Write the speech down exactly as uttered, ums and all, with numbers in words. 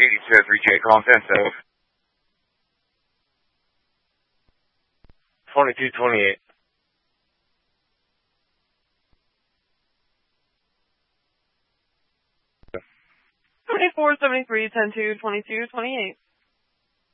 eighty-two three J, calling Senso. twenty-two twenty-eight. twenty-four seventy-three ten two twenty-two twenty-eight.